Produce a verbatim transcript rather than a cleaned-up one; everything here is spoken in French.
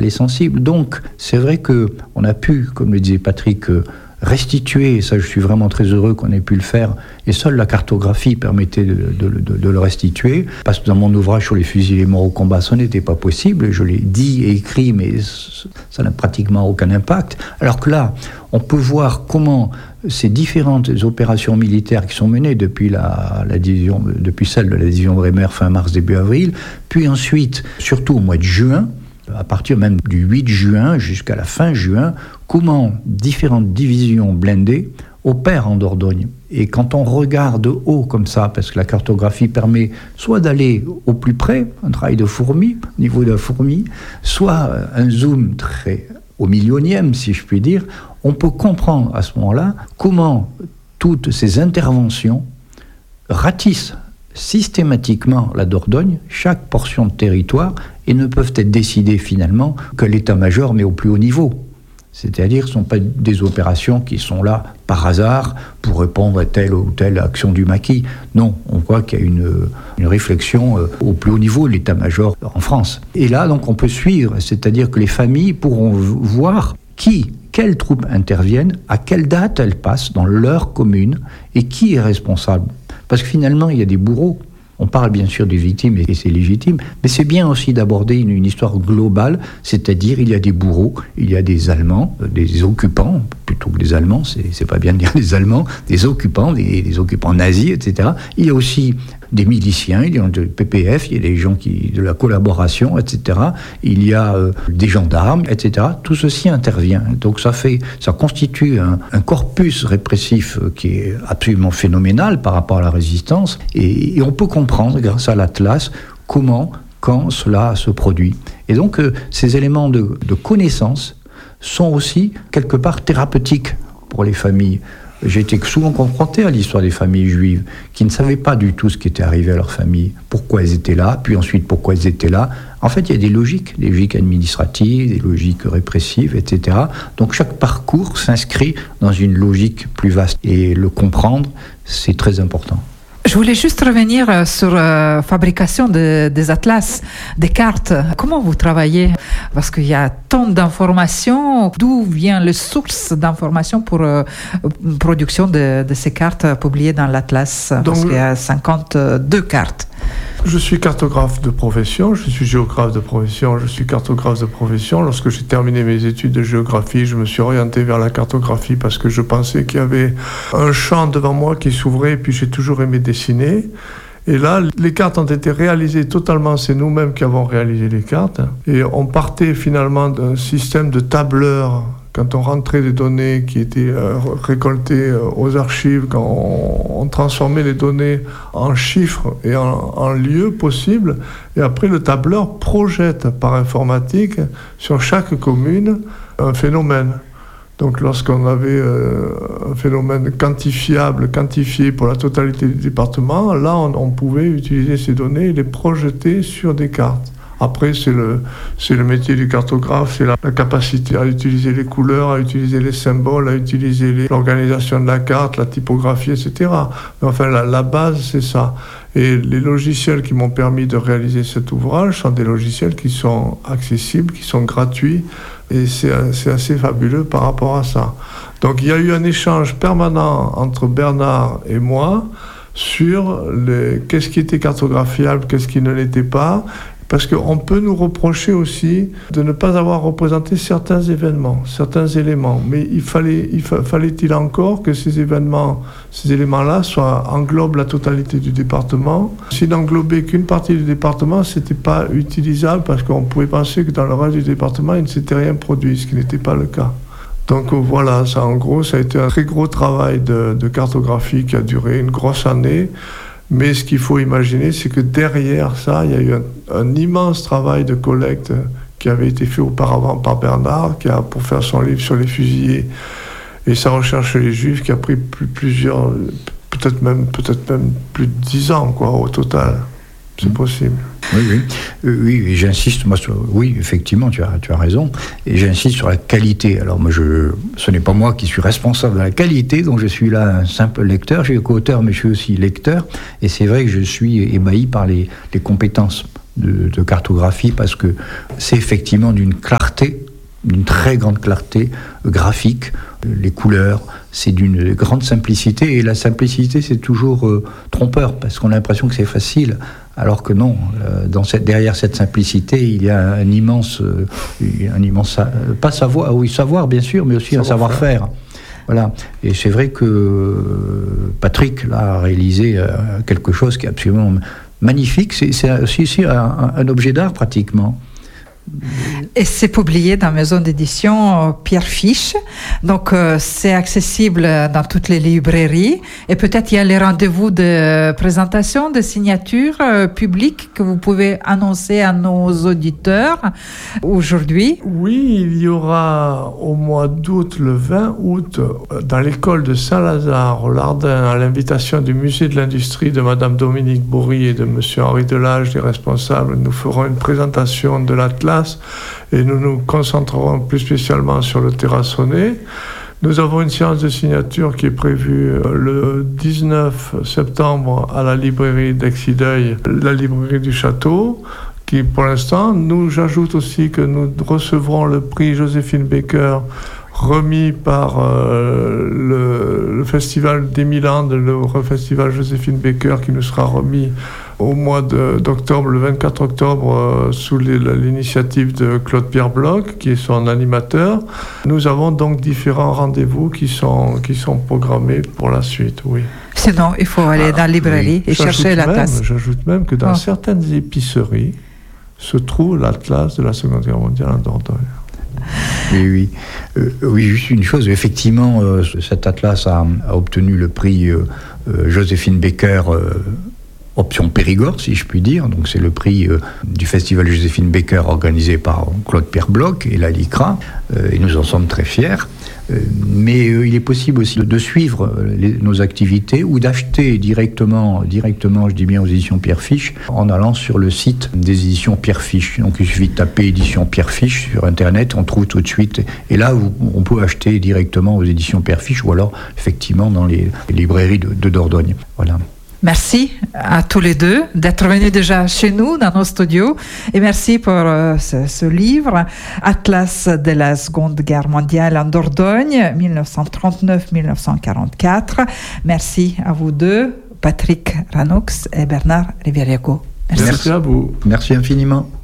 elle est sensible. Donc, c'est vrai qu'on a pu, comme le disait Patrick, restituer, et ça je suis vraiment très heureux qu'on ait pu le faire, et seule la cartographie permettait de, de, de, de le restituer, parce que dans mon ouvrage sur les fusillés morts au combat, ça n'était pas possible, je l'ai dit et écrit, mais ça n'a pratiquement aucun impact, alors que là, on peut voir comment ces différentes opérations militaires qui sont menées depuis, la, la division, depuis celle de la division Bremer fin mars, début avril, puis ensuite, surtout au mois de juin, à partir même du huit juin jusqu'à la fin juin, comment différentes divisions blindées opèrent en Dordogne. Et quand on regarde de haut comme ça, parce que la cartographie permet soit d'aller au plus près, un travail de fourmi, au niveau de la fourmi, soit un zoom très au millionième, si je puis dire, on peut comprendre à ce moment-là comment toutes ces interventions ratissent systématiquement la Dordogne, chaque portion de territoire, et ne peuvent être décidées finalement que l'état-major, mais au plus haut niveau. C'est-à-dire que ce ne sont pas des opérations qui sont là par hasard pour répondre à telle ou telle action du maquis. Non, on voit qu'il y a une, une réflexion au plus haut niveau de l'état-major en France. Et là, donc, on peut suivre, c'est-à-dire que les familles pourront voir qui, quelles troupes interviennent, à quelle date elles passent dans leur commune et qui est responsable. Parce que finalement, il y a des bourreaux. On parle bien sûr des victimes et c'est légitime, mais c'est bien aussi d'aborder une, une histoire globale, c'est-à-dire il y a des bourreaux, il y a des Allemands, des occupants, plutôt que des Allemands, c'est, c'est pas bien de dire des Allemands, des occupants, des, des occupants nazis, et cetera. Il y a aussi des miliciens, il y a du P P F, il y a des gens qui de la collaboration, et cetera. Il y a euh, des gendarmes, et cetera. Tout ceci intervient. Donc ça fait, ça constitue un, un corpus répressif qui est absolument phénoménal par rapport à la résistance. Et, et on peut comprendre, grâce à l'Atlas, comment, quand cela se produit. Et donc euh, ces éléments de, de connaissance sont aussi quelque part thérapeutiques pour les familles. J'ai été souvent confronté à l'histoire des familles juives qui ne savaient pas du tout ce qui était arrivé à leur famille, pourquoi elles étaient là, puis ensuite pourquoi elles étaient là. En fait, il y a des logiques, des logiques administratives, des logiques répressives, et cetera. Donc chaque parcours s'inscrit dans une logique plus vaste. Et le comprendre, c'est très important. Je voulais juste revenir sur la euh, fabrication de, des atlas, des cartes. Comment vous travaillez? Parce qu'il y a tant d'informations. D'où vient la source d'informations pour la euh, production de, de ces cartes publiées dans l'atlas? Donc, parce qu'il y a cinquante-deux cartes. Je suis cartographe de profession, je suis géographe de profession, je suis cartographe de profession. Lorsque j'ai terminé mes études de géographie, je me suis orienté vers la cartographie parce que je pensais qu'il y avait un champ devant moi qui s'ouvrait et puis j'ai toujours aimé dessiner. Et là, les cartes ont été réalisées totalement, c'est nous-mêmes qui avons réalisé les cartes. Et on partait finalement d'un système de tableurs. Quand on rentrait des données qui étaient euh, récoltées euh, aux archives, quand on, on transformait les données en chiffres et en, en lieux possibles, et après le tableur projette par informatique sur chaque commune un phénomène. Donc lorsqu'on avait euh, un phénomène quantifiable, quantifié pour la totalité du département, là on, on pouvait utiliser ces données et les projeter sur des cartes. Après, c'est le, c'est le métier du cartographe, c'est la, la capacité à utiliser les couleurs, à utiliser les symboles, à utiliser les, l'organisation de la carte, la typographie, et cetera. Mais enfin, la, la base, c'est ça. Et les logiciels qui m'ont permis de réaliser cet ouvrage sont des logiciels qui sont accessibles, qui sont gratuits, et c'est, c'est assez fabuleux par rapport à ça. Donc, il y a eu un échange permanent entre Bernard et moi sur les, qu'est-ce qui était cartographiable, qu'est-ce qui ne l'était pas. Parce qu'on peut nous reprocher aussi de ne pas avoir représenté certains événements, certains éléments. Mais il fallait, il fa- fallait-il encore que ces événements, ces éléments-là soient, englobent la totalité du département. S'ils n'englobaient qu'une partie du département, ce n'était pas utilisable parce qu'on pouvait penser que dans le reste du département, il ne s'était rien produit, ce qui n'était pas le cas. Donc voilà, ça, en gros, ça a été un très gros travail de, de cartographie qui a duré une grosse année. Mais ce qu'il faut imaginer, c'est que derrière ça, il y a eu un, un immense travail de collecte qui avait été fait auparavant par Bernard, qui a, pour faire son livre sur les fusillés et sa recherche sur les Juifs, qui a pris plus, plusieurs, peut-être même, peut-être même plus de dix ans, quoi, au total. C'est mmh. possible. Oui, oui. Euh, oui, et j'insiste, moi, sur, oui, effectivement, tu as, tu as raison, et j'insiste sur la qualité. Alors, moi, je, ce n'est pas moi qui suis responsable de la qualité, donc je suis là un simple lecteur, je suis co-auteur, mais je suis aussi lecteur, et c'est vrai que je suis ébahi par les, les compétences de, de cartographie parce que c'est effectivement d'une clarté, d'une très grande clarté graphique. Les couleurs, c'est d'une grande simplicité, et la simplicité, c'est toujours euh, trompeur, parce qu'on a l'impression que c'est facile, alors que non. Euh, dans cette, derrière cette simplicité, il y a un immense, euh, un immense, euh, pas savoir, oui, savoir bien sûr, mais aussi savoir un savoir-faire. Voilà. Et c'est vrai que euh, Patrick là, a réalisé euh, quelque chose qui est absolument magnifique. C'est, c'est aussi, aussi un, un objet d'art pratiquement. Et c'est publié dans la maison d'édition Pierre Fiche. Donc, euh, c'est accessible dans toutes les librairies. Et peut-être il y a les rendez-vous de présentation, de signature euh, publique que vous pouvez annoncer à nos auditeurs aujourd'hui. Oui, il y aura au mois d'août, le vingt août, dans l'école de Saint-Lazare, au Lardin, à l'invitation du musée de l'industrie de Madame Dominique Bourry et de Monsieur Henri Delage, les responsables. Nous ferons une présentation de l'Atlas et nous nous concentrerons plus spécialement sur le terrassonné. Nous avons une séance de signature qui est prévue le dix-neuf septembre à la librairie d'Exideuil, la librairie du Château, qui pour l'instant, nous, j'ajoute aussi que nous recevrons le prix Joséphine Baker remis par euh, le, le Festival des Milandes, le Festival Joséphine Baker qui nous sera remis au mois de, d'octobre, le vingt-quatre octobre, euh, sous les, l'initiative de Claude-Pierre Bloch, qui est son animateur. Nous avons donc différents rendez-vous qui sont, qui sont programmés pour la suite, oui. Sinon, il faut aller ah, dans la librairie oui. et j'ajoute chercher l'Atlas. Même, j'ajoute même que dans oh. certaines épiceries se trouve l'Atlas de la Seconde Guerre mondiale en Dordogne. Oui, oui. Euh, oui, juste une chose, effectivement, euh, cet atlas a, a obtenu le prix euh, euh, Joséphine Baker, euh, option Périgord, si je puis dire. Donc c'est le prix euh, du festival Joséphine Baker organisé par Claude-Pierre Bloch et la LICRA, euh, et nous en sommes très fiers. Euh, mais euh, il est possible aussi de, de suivre les, nos activités ou d'acheter directement, directement, je dis bien aux éditions Pierre Fiche, en allant sur le site des éditions Pierre Fiche. Donc il suffit de taper éditions Pierre Fiche sur Internet, on trouve tout de suite. Et là, vous, on peut acheter directement aux éditions Pierre Fiche ou alors effectivement dans les, les librairies de, de Dordogne. Voilà. Merci à tous les deux d'être venus déjà chez nous, dans nos studios. Et merci pour euh, ce, ce livre, Atlas de la Seconde Guerre mondiale en Dordogne, dix-neuf cent trente-neuf à dix-neuf cent quarante-quatre. Merci à vous deux, Patrick Ranoux et Bernard Riveriaco. Merci. Merci à vous. Merci infiniment.